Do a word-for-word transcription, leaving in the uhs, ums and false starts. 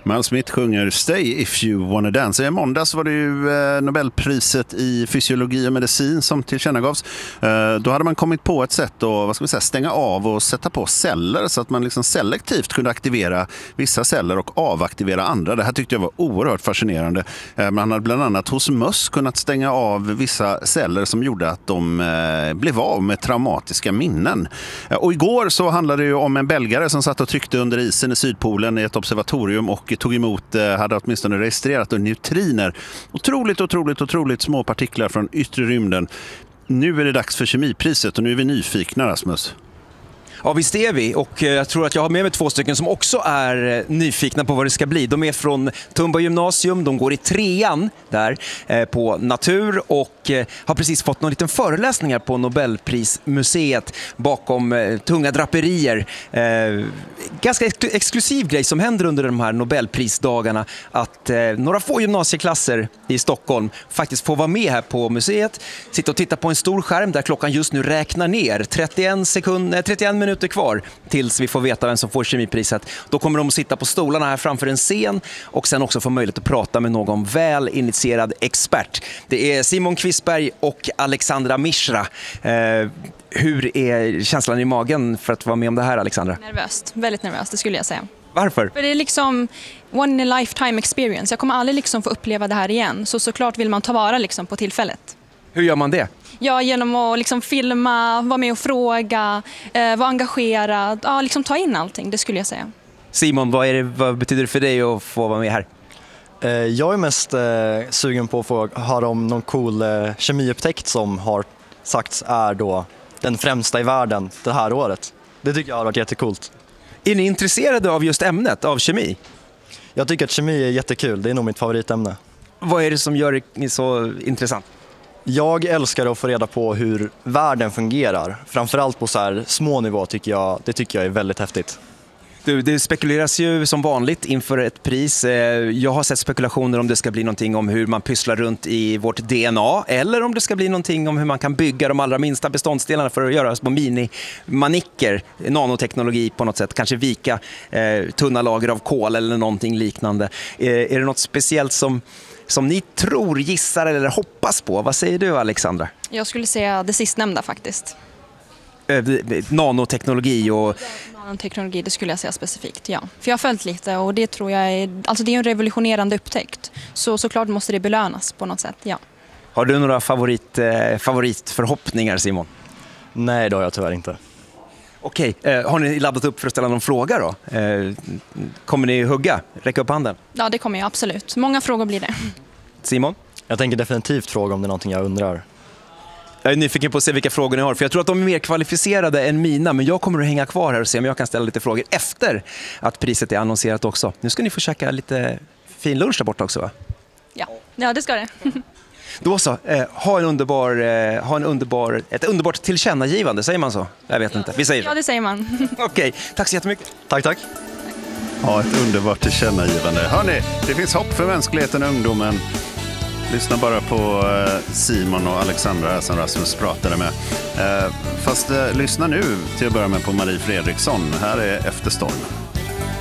Mal Smith sjunger Stay if you wanna dance. I måndags var det ju eh, Nobelpriset i fysiologi och medicin som tillkännagavs. Eh, då hade man kommit på ett sätt att vad ska vi säga, stänga av och sätta på celler så att man liksom selektivt kunde aktivera vissa celler och avaktivera andra. Det här tyckte jag var oerhört fascinerande. Eh, man hade bland annat hos möss kunnat stänga av vissa celler som gjorde att de eh, blev av med traumatiska minnen. Eh, och igår så handlade det ju om en belgare som satt och tryckte under isen i Sydpolen i ett observatorium och tog emot, hade åtminstone registrerat neutriner. Otroligt, otroligt, otroligt små partiklar från yttre rymden. Nu är det dags för kemipriset och nu är vi nyfikna, Rasmus. Ja, visst är vi, och jag tror att jag har med mig två stycken som också är nyfikna på vad det ska bli. De är från Tumba gymnasium, de går i trean där på natur och har precis fått någon liten föreläsningar på Nobelprismuseet bakom tunga draperier. Ganska exklusiv grej som händer under de här Nobelprisdagarna, att några få gymnasieklasser i Stockholm faktiskt får vara med här på museet, sitta och titta på en stor skärm där klockan just nu räknar ner trettioen sekunder, trettioen minuter kvar tills vi får veta vem som får kemipriset. Då kommer de att sitta på stolarna här framför en scen och sen också få möjlighet att prata med någon väl initierad expert. Det är Simon Quisberg och Alexandra Mishra. Eh, hur är känslan i magen för att vara med om det här, Alexandra? Nervöst, väldigt nervöst, det skulle jag säga. Varför? För det är liksom one in a lifetime experience. Jag kommer aldrig liksom få uppleva det här igen. Så såklart vill man ta vara liksom på tillfället. Hur gör man det? Ja, genom att liksom filma, vara med och fråga, eh, vara engagerad. Ja, liksom ta in allting, det skulle jag säga. Simon, vad, är det, vad betyder det för dig att få vara med här? Jag är mest eh, sugen på att få höra om någon cool eh, kemiupptäckt som har sagts är då den främsta i världen det här året. Det tycker jag har varit jättekult. Är ni intresserade av just ämnet, av kemi? Jag tycker att kemi är jättekul, det är nog mitt favoritämne. Vad är det som gör det så intressant? Jag älskar att få reda på hur världen fungerar. Framförallt på så här små nivå tycker jag, det tycker jag är väldigt häftigt. Du, det spekuleras ju som vanligt inför ett pris. Jag har sett spekulationer om det ska bli någonting om hur man pysslar runt i vårt D N A eller om det ska bli någonting om hur man kan bygga de allra minsta beståndsdelarna för att göra små mini-manicker, nanoteknologi på något sätt, kanske vika eh, tunna lager av kol eller någonting liknande. Eh, är det något speciellt som, som ni tror, gissar eller hoppas på? Vad säger du, Alexandra? Jag skulle säga det sistnämnda faktiskt. Eh, nanoteknologi och... Teknologi, det skulle jag säga specifikt, ja. För jag har följt lite och det tror jag är, alltså det är en revolutionerande upptäckt. Så såklart måste det belönas på något sätt, ja. Har du några favorit, eh, favoritförhoppningar, Simon? Nej, det har jag tyvärr inte. Okej, eh, har ni laddat upp för att ställa någon fråga då? Eh, kommer ni hugga? Räcka upp handen. Ja, det kommer jag absolut. Många frågor blir det. Simon? Jag tänker definitivt fråga om det är någonting jag undrar. Jag är nyfiken på att se vilka frågor ni har, för jag tror att de är mer kvalificerade än mina, men jag kommer att hänga kvar här och se om jag kan ställa lite frågor efter att priset är annonserat också. Nu ska ni få käka lite fin lunch där borta också, va? Ja, ja det ska det. Då så, eh, ha en underbar, eh, ha en underbar, ett underbart tillkännagivande, säger man så? Jag vet inte, vi säger så. Ja, det säger man. Okej, tack så jättemycket. Tack, tack. Ja, ett underbart tillkännagivande. Hörrni, det finns hopp för mänskligheten och ungdomen. Lyssna bara på Simon och Alexandra här som Rasmus pratade med. Fast lyssna nu till att börja med på Marie Fredriksson. Här är Efterstorm.